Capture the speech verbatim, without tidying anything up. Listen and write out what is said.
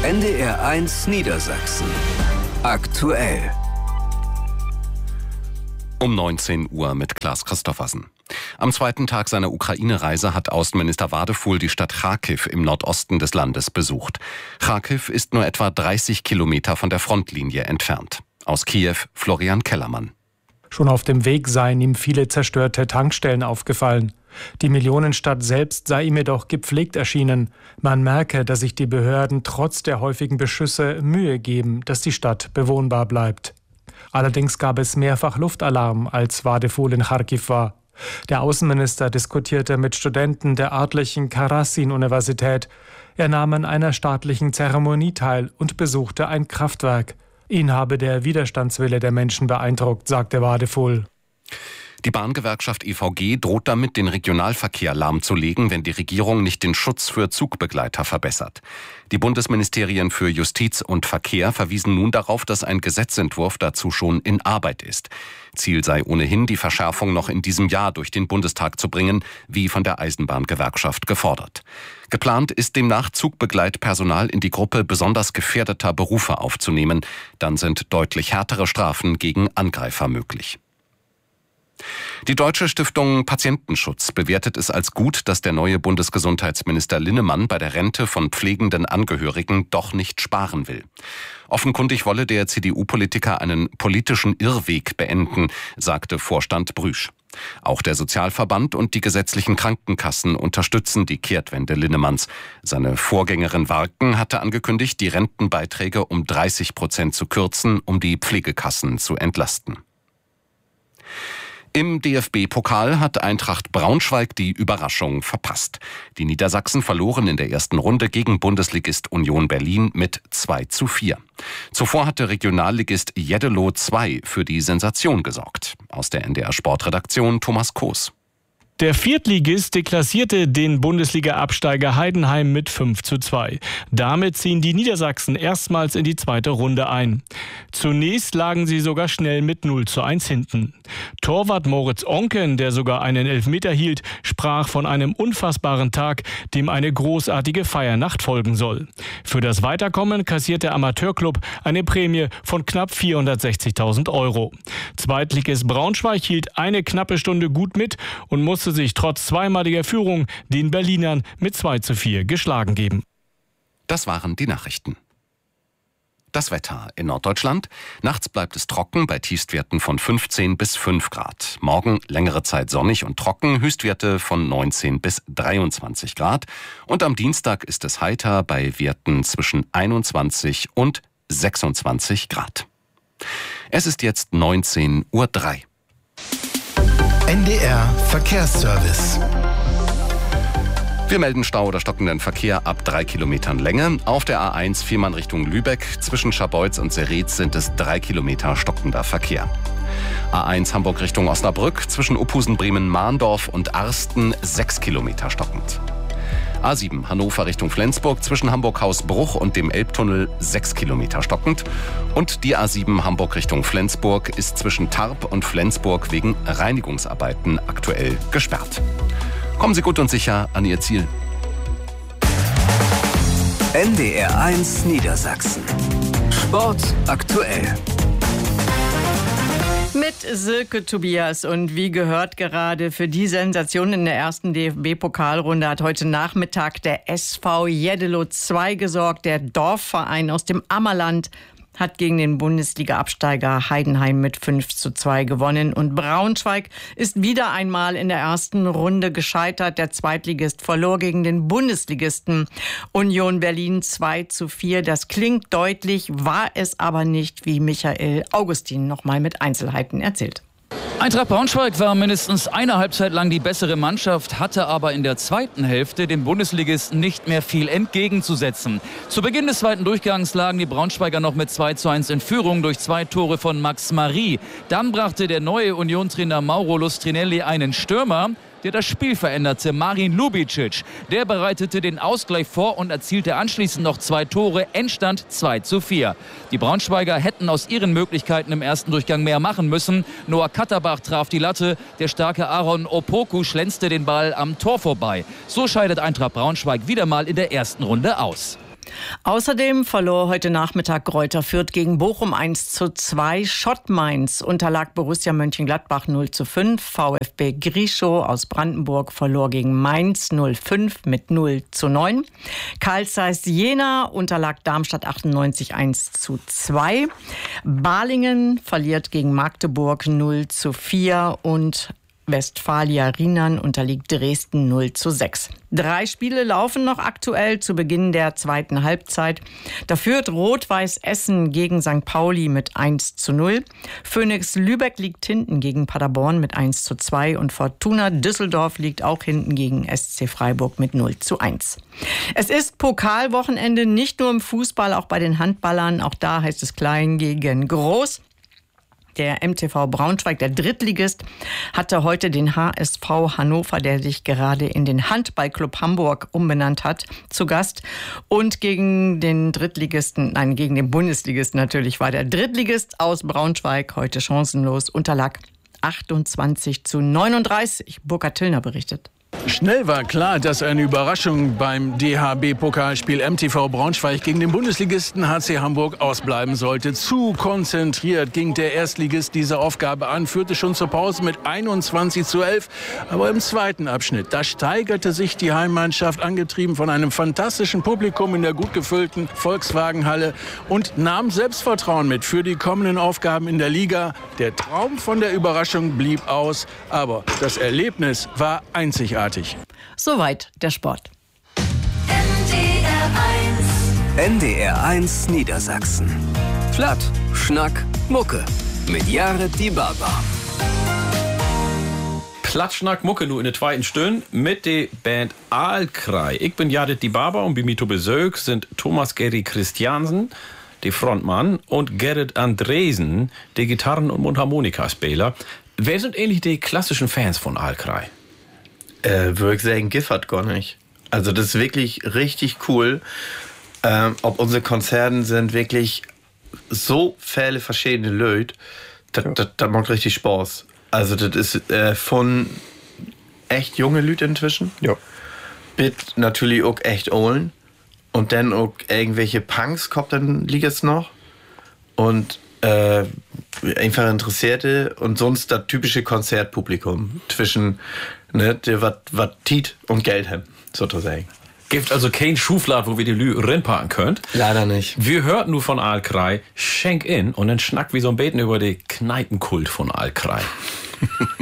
N D R eins Niedersachsen. Aktuell. Um neunzehn Uhr mit Klaas Christoffersen. Am zweiten Tag seiner Ukraine-Reise hat Außenminister Wadefuhl die Stadt Charkiw im Nordosten des Landes besucht. Charkiw ist nur etwa dreißig Kilometer von der Frontlinie entfernt. Aus Kiew Florian Kellermann. Schon auf dem Weg seien ihm viele zerstörte Tankstellen aufgefallen. Die Millionenstadt selbst sei ihm jedoch gepflegt erschienen. Man merke, dass sich die Behörden trotz der häufigen Beschüsse Mühe geben, dass die Stadt bewohnbar bleibt. Allerdings gab es mehrfach Luftalarm, als Wadefuhl in Charkiw war. Der Außenminister diskutierte mit Studenten der örtlichen Karasin-Universität. Er nahm an einer staatlichen Zeremonie teil und besuchte ein Kraftwerk. Ihn habe der Widerstandswille der Menschen beeindruckt, sagte Wadefuhl. Die Bahngewerkschaft E V G droht damit, den Regionalverkehr lahmzulegen, wenn die Regierung nicht den Schutz für Zugbegleiter verbessert. Die Bundesministerien für Justiz und Verkehr verwiesen nun darauf, dass ein Gesetzentwurf dazu schon in Arbeit ist. Ziel sei ohnehin, die Verschärfung noch in diesem Jahr durch den Bundestag zu bringen, wie von der Eisenbahngewerkschaft gefordert. Geplant ist demnach, Zugbegleitpersonal in die Gruppe besonders gefährdeter Berufe aufzunehmen. Dann sind deutlich härtere Strafen gegen Angreifer möglich. Die Deutsche Stiftung Patientenschutz bewertet es als gut, dass der neue Bundesgesundheitsminister Linnemann bei der Rente von pflegenden Angehörigen doch nicht sparen will. Offenkundig wolle der C D U-Politiker einen politischen Irrweg beenden, sagte Vorstand Brüsch. Auch der Sozialverband und die gesetzlichen Krankenkassen unterstützen die Kehrtwende Linnemanns. Seine Vorgängerin Warken hatte angekündigt, die Rentenbeiträge um dreißig Prozent zu kürzen, um die Pflegekassen zu entlasten. Im D F B-Pokal hat Eintracht Braunschweig die Überraschung verpasst. Die Niedersachsen verloren in der ersten Runde gegen Bundesligist Union Berlin mit zwei zu vier. Zuvor hatte Regionalligist Jeddelo zwei für die Sensation gesorgt. Aus der N D R-Sportredaktion Thomas Koos. Der Viertligist deklassierte den Bundesliga-Absteiger Heidenheim mit fünf zu zwei. Damit ziehen die Niedersachsen erstmals in die zweite Runde ein. Zunächst lagen sie sogar schnell mit null zu eins hinten. Torwart Moritz Onken, der sogar einen Elfmeter hielt, sprach von einem unfassbaren Tag, dem eine großartige Feiernacht folgen soll. Für das Weiterkommen kassiert der Amateurclub eine Prämie von knapp vierhundertsechzigtausend Euro. Zweitligist Braunschweig hielt eine knappe Stunde gut mit und musste sich trotz zweimaliger Führung den Berlinern mit zwei zu vier geschlagen geben. Das waren die Nachrichten. Das Wetter in Norddeutschland. Nachts bleibt es trocken bei Tiefstwerten von fünfzehn bis fünf Grad. Morgen längere Zeit sonnig und trocken, Höchstwerte von neunzehn bis dreiundzwanzig Grad. Und am Dienstag ist es heiter bei Werten zwischen einundzwanzig und sechsundzwanzig Grad. Es ist jetzt neunzehn Uhr drei. N D R Verkehrsservice. Wir melden Stau oder stockenden Verkehr ab drei Kilometern Länge. Auf der A eins Fehmarn Richtung Lübeck zwischen Scharbeutz und Seretz sind es drei Kilometer stockender Verkehr. A eins Hamburg Richtung Osnabrück zwischen Uphusen, Bremen, Mahndorf und Arsten sechs Kilometer stockend. A sieben Hannover Richtung Flensburg zwischen Hamburg-Hausbruch und dem Elbtunnel sechs Kilometer stockend. Und die A sieben Hamburg Richtung Flensburg ist zwischen Tarp und Flensburg wegen Reinigungsarbeiten aktuell gesperrt. Kommen Sie gut und sicher an Ihr Ziel. N D R eins Niedersachsen. Sport aktuell. Mit Silke Tobias und wie gehört gerade für die Sensation in der ersten D F B-Pokalrunde hat heute Nachmittag der S V Jeddelo zwei gesorgt. Der Dorfverein aus dem Ammerland hat gegen den Bundesliga-Absteiger Heidenheim mit fünf zu zwei gewonnen. Und Braunschweig ist wieder einmal in der ersten Runde gescheitert. Der Zweitligist verlor gegen den Bundesligisten Union Berlin zwei zu vier. Das klingt deutlich, war es aber nicht, wie Michael Augustin noch mal mit Einzelheiten erzählt. Eintracht Braunschweig war mindestens eine Halbzeit lang die bessere Mannschaft, hatte aber in der zweiten Hälfte dem Bundesligisten nicht mehr viel entgegenzusetzen. Zu Beginn des zweiten Durchgangs lagen die Braunschweiger noch mit zwei zu eins in Führung durch zwei Tore von Max Marie. Dann brachte der neue Union-Trainer Mauro Lustrinelli einen Stürmer, der das Spiel veränderte, Marin Lubicic. Der bereitete den Ausgleich vor und erzielte anschließend noch zwei Tore. Endstand zwei zu vier. Die Braunschweiger hätten aus ihren Möglichkeiten im ersten Durchgang mehr machen müssen. Noah Katterbach traf die Latte. Der starke Aaron Opoku schlänzte den Ball am Tor vorbei. So scheidet Eintracht Braunschweig wieder mal in der ersten Runde aus. Außerdem verlor heute Nachmittag Greuther Fürth gegen Bochum eins zu zwei. Schott Mainz unterlag Borussia Mönchengladbach null zu fünf. VfB Grischow aus Brandenburg verlor gegen Mainz null fünf mit null zu neun. Carl Zeiss Jena unterlag Darmstadt achtundneunzig eins zu zwei. Balingen verliert gegen Magdeburg null zu vier und Westfalia Riemann unterliegt Dresden null zu sechs. Drei Spiele laufen noch aktuell zu Beginn der zweiten Halbzeit. Da führt Rot-Weiß Essen gegen Sankt Pauli mit eins zu null. Phoenix Lübeck liegt hinten gegen Paderborn mit eins zu zwei und Fortuna Düsseldorf liegt auch hinten gegen S C Freiburg mit null zu eins. Es ist Pokalwochenende, nicht nur im Fußball, auch bei den Handballern. Auch da heißt es klein gegen groß. Der M T V Braunschweig, der Drittligist, hatte heute den H S V Hannover, der sich gerade in den Handballclub Hamburg umbenannt hat, zu Gast. Und gegen den Drittligisten, nein, gegen den Bundesligisten natürlich, war der Drittligist aus Braunschweig heute chancenlos, unterlag achtundzwanzig zu neununddreißig. Burkhard Tillner berichtet. Schnell war klar, dass eine Überraschung beim D H B-Pokalspiel M T V Braunschweig gegen den Bundesligisten H C Hamburg ausbleiben sollte. Zu konzentriert ging der Erstligist diese Aufgabe an, führte schon zur Pause mit einundzwanzig zu elf. Aber im zweiten Abschnitt, da steigerte sich die Heimmannschaft, angetrieben von einem fantastischen Publikum in der gut gefüllten Volkswagenhalle, und nahm Selbstvertrauen mit für die kommenden Aufgaben in der Liga. Der Traum von der Überraschung blieb aus, aber das Erlebnis war einzigartig. Soweit der Sport. N D R eins Niedersachsen. Platt, Schnack, Mucke. Mit Jared Die Barber. Platt, Schnack, Mucke nur in der zweiten Stunde mit der Band Aalkrij. Ich bin Jared Die Barber und bei mir zu Besuch sind Thomas Gary Christiansen, der Frontmann, und Gerrit Andresen, der Gitarren- und Mundharmonikaspieler. Wer sind eigentlich die klassischen Fans von Aalkrij? Äh, würde ich sagen, Giffert gar nicht. Also das ist wirklich richtig cool. Ähm, ob unsere Konzerte sind wirklich so viele verschiedene Leute, das, das, das macht richtig Spaß. Also das ist äh, von echt junge Leute inzwischen, ja, bis natürlich auch echt olden, und dann auch irgendwelche Punks kommt dann liegt es noch, und äh, einfach Interessierte und sonst das typische Konzertpublikum zwischen, ne, der was Tiet und Geld haben, sozusagen. Gibt also kein Schuflad, wo wir die Lü reinpacken könnt? Leider nicht. Wir hörten nur von Aalkrij, Schenk in, und dann schnackt wie so ein Beten über den Kneipenkult von Aalkrij.